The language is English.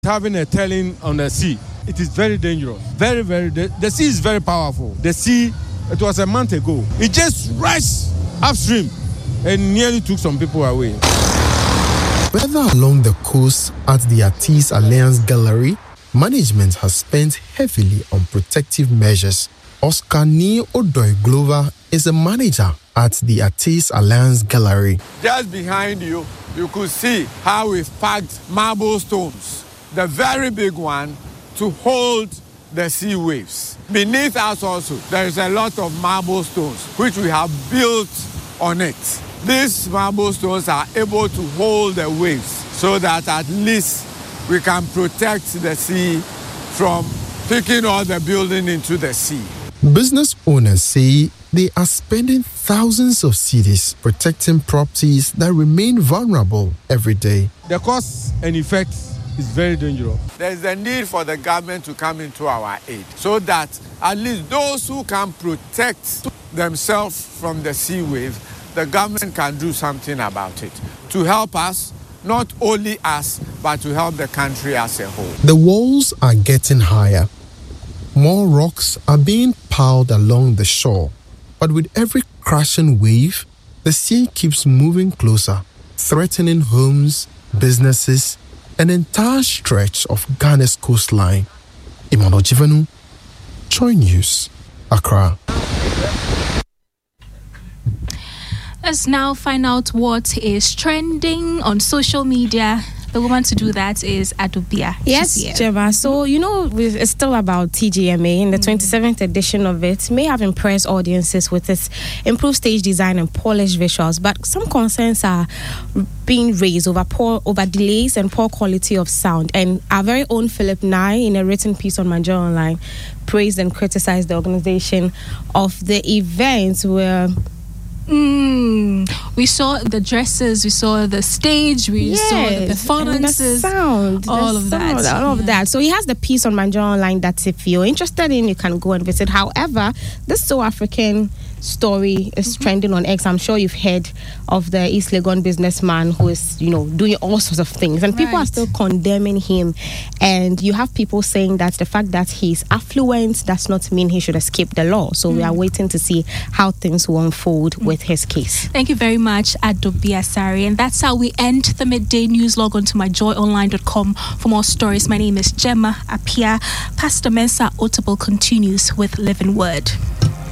Having a telling on the sea, it is very dangerous. Very, the sea is very powerful. The sea, it was a month ago. It just rushed upstream and nearly took some people away. Whether along the coast at the Artists Alliance Gallery, management has spent heavily on protective measures. Oscar Ni Odoi Glover is a manager at the Artists Alliance Gallery. Just behind you, you could see how we've packed marble stones, the very big one, to hold the sea waves. Beneath us also, there is a lot of marble stones which we have built on it. These marble stones are able to hold the waves so that at least we can protect the sea from taking all the building into the sea. Business owners say they are spending thousands of cedis protecting properties that remain vulnerable every day. The cause and effect is very dangerous. There is a need for the government to come into our aid so that at least those who can protect themselves from the sea wave, the government can do something about it to help us, not only us, but to help the country as a whole. The walls are getting higher. More rocks are being piled along the shore, but with every crashing wave, the sea keeps moving closer, threatening homes, businesses, an entire stretch of Ghana's coastline. Emmanuel Jivanu, Joy News, Accra. Let's now find out what is trending on social media. The woman to do that is Adobia. Yes, Jeva. So, it's still about TGMA, and the 27th edition of it may have impressed audiences with its improved stage design and polished visuals, but some concerns are being raised over delays and poor quality of sound. And our very own Philip Nye, in a written piece on Manjo Online, praised and criticized the organization of the event where... We saw the dresses, we saw the stage, we saw the performances, the sound, all of that. So he has the piece on Manjo Online that if you're interested in, you can go and visit. However, this So African story is trending on X. I'm sure you've heard of the East Legon businessman who is, doing all sorts of things, and people are still condemning him. And you have people saying that the fact that he's affluent does not mean he should escape the law. So we are waiting to see how things will unfold with his case. Thank you very much, Adobia Sari. And that's how we end the midday news. Log on to myjoyonline.com for more stories. My name is Gemma Apia. Pastor Mensa Otable continues with Living Word.